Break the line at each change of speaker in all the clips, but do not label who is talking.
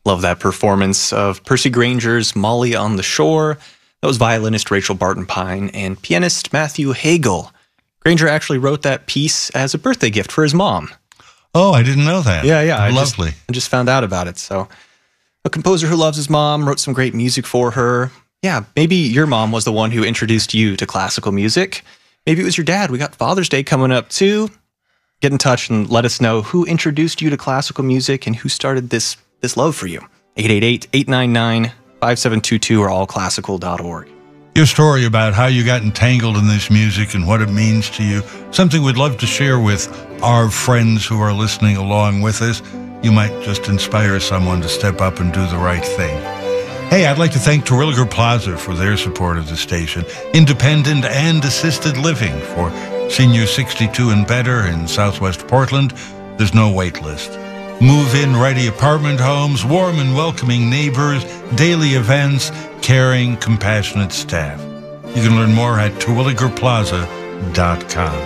Love that performance of Percy Granger's Molly on the Shore. That was violinist Rachel Barton Pine and pianist Matthew Hagel. Granger actually wrote that piece as a birthday gift for his mom.
Oh, I didn't know that.
Yeah.
Lovely.
I just found out about it. So, a composer who loves his mom, wrote some great music for her. Yeah, maybe your mom was the one who introduced you to classical music. Maybe it was your dad. We got Father's Day coming up too. Get in touch and let us know who introduced you to classical music and who started this love for you. 888-899-5722 or allclassical.org.
Your story about how you got entangled in this music and what it means to you, something we'd love to share with our friends who are listening along with us. You might just inspire someone to step up and do the right thing. Hey, I'd like to thank Terwilliger Plaza for their support of the station, independent and assisted living for seniors 62 and better in Southwest Portland. There's no wait list. Move-in ready apartment homes, warm and welcoming neighbors, daily events, caring, compassionate staff. You can learn more at terwilligerplaza.com.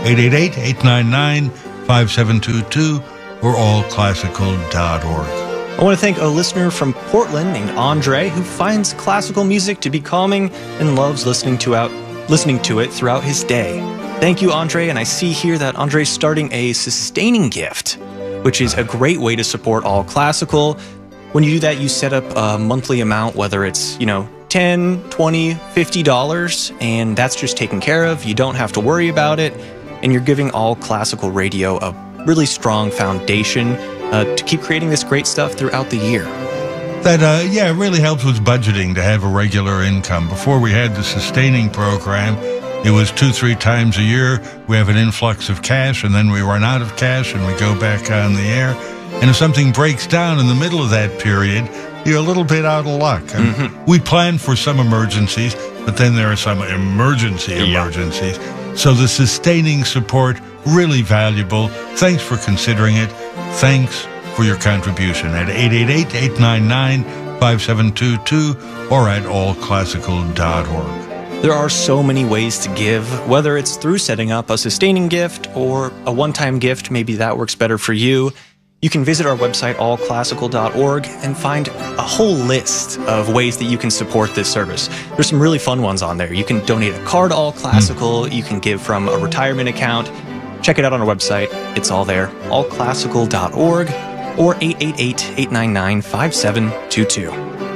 888-899-5722 or allclassical.org.
I want to thank a listener from Portland named Andre who finds classical music to be calming and loves listening to it throughout his day. Thank you, Andre, and I see here that Andre's starting a sustaining gift, which is a great way to support All Classical. When you do that, you set up a monthly amount, whether it's, $10, $20, $50, and that's just taken care of. You don't have to worry about it, and you're giving All Classical Radio a really strong foundation to keep creating this great stuff throughout the year.
That, it really helps with budgeting to have a regular income. Before we had the sustaining program, it was 2-3 times a year. We have an influx of cash, and then we run out of cash, and we go back on the air. And if something breaks down in the middle of that period, you're a little bit out of luck. We plan for some emergencies, but then there are some emergencies. So the sustaining support, really valuable. Thanks for considering it. Thanks for your contribution at 888-899-5722 or at allclassical.org.
There are so many ways to give, whether it's through setting up a sustaining gift or a one-time gift. Maybe that works better for you. You can visit our website, allclassical.org, and find a whole list of ways that you can support this service. There's some really fun ones on there. You can donate a car to All Classical. You can give from a retirement account. Check it out on our website. It's all there, allclassical.org or 888-899-5722.